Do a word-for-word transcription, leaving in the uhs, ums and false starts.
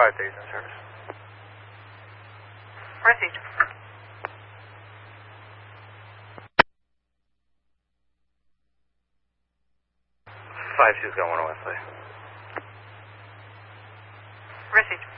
five days in service. Received. five two's got one Wesley. Received.